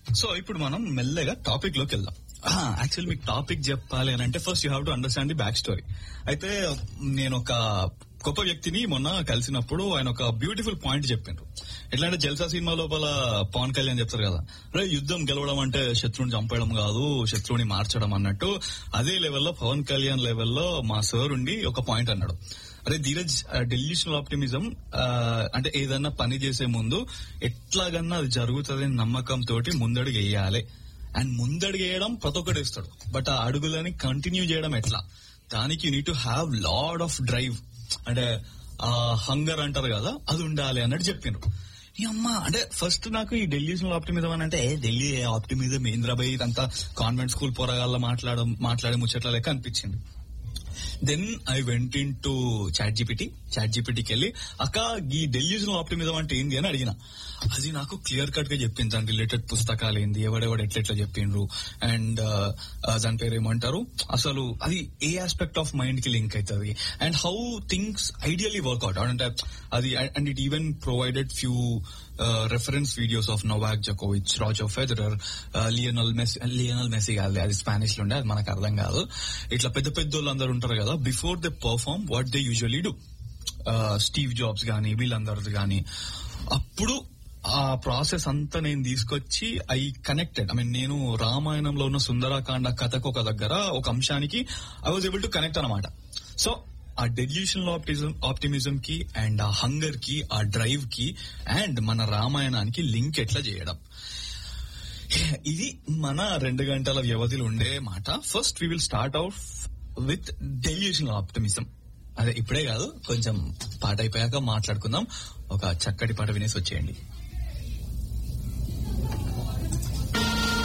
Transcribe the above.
So ఇప్పుడు మనం మెల్లగా టాపిక్ లోకి వెళ్దాం. యాక్చువల్లీ మీకు టాపిక్ చెప్పాలి అని అంటే first you have to understand the back story. అయితే నేను ఒక గొప్ప వ్యక్తిని మొన్న కలిసినప్పుడు ఆయన ఒక బ్యూటిఫుల్ పాయింట్ చెప్పిండ్రు. ఎట్లా అంటే జల్సా సినిమా లోపల పవన్ కళ్యాణ్ చెప్తారు కదా, రే యుద్ధం గెలవడం అంటే శత్రువుని చంపడం కాదు, శత్రువుని మార్చడం అన్నట్టు. అదే లెవెల్లో పవన్ కళ్యాణ్ లెవెల్లో మా సార్ ఉండి ఒక పాయింట్ అన్నాడు, అరే ధీరజ్, డెల్యూషనల్ ఆప్టిమిజం అంటే ఏదన్నా పని చేసే ముందు ఎట్లాగన్నా అది జరుగుతుందని నమ్మకంతో ముందడుగు వేయాలి. అండ్ ముందడుగు వేయడం ప్రతి ఒక్కటి వేస్తాడు, బట్ ఆ అడుగులని కంటిన్యూ చేయడం ఎట్లా, దానికి you need to have lot of drive, అంటే హంగర్ అంటారు కదా, అది ఉండాలి అన్నట్టు చెప్పిండ్రు. ఈ అమ్మ అంటే ఫస్ట్ నాకు ఈ డెల్యూషనల్ ఆప్టిమిజం అని అంటే ఢిల్లీ ఆప్టిమిజం ఇంద్రాబాయ్ ఇదంతా కాన్వెంట్ స్కూల్ పోరగాళ్ళ మాట్లాడే ముచ్చట్ల లెక్క అనిపించింది. Then I went in to chat జీపీటీకి వెళ్ళి అక్క ఈ డెల్యూషనల్ ఆప్టిమిజం అంటే ఏంది అని అడిగిన. అది నాకు క్లియర్ కట్ గా చెప్పింది, దాని రిలేటెడ్ పుస్తకాలు ఏంది, ఎవడెవడు ఎట్లెట్లా చెప్పిండ్రు, అండ్ దాని పేరు ఏమంటారు, అసలు అది ఏ ఆస్పెక్ట్ ఆఫ్ మైండ్ కి లింక్ అవుతుంది, and how things ideally work out అంటే అది. And it even provided few reference videos of Novak జోకోవిచ్, Roger Federer, Lionel Messi కాదు, అది స్పానిష్ లో ఉండే, అది మనకు అర్థం కాదు. ఇట్లా పెద్ద పెద్ద వాళ్ళు అందరు ఉంటారు కదా, before they perform what they usually do, Steve jobs గానీ వీళ్ళందరిది గానీ. అప్పుడు ఆ ప్రాసెస్ అంతా నేను తీసుకొచ్చి ఐ కనెక్టెడ్. ఐ మీన్ నేను రామాయణంలో ఉన్న సుందరాకాండ కథకు ఒక దగ్గర ఒక అంశానికి I was able to connect అనమాట. సో ఆ డెల్యూషనల్ ఆప్టిమిజం కి అండ్ ఆ హంగర్ కి, ఆ డ్రైవ్ కి అండ్ మన రామాయణానికి లింక్ ఎట్లా చేయడం, ఇది మన 2 గంటల వ్యవధిలో ఉండే మాట. First we will start out with delusional optimism. అదే ఇప్పుడే కాదు, కొంచెం పాట అయిపోయాక మాట్లాడుకుందాం. ఒక చక్కటి పాట వినేసి వచ్చేయండి.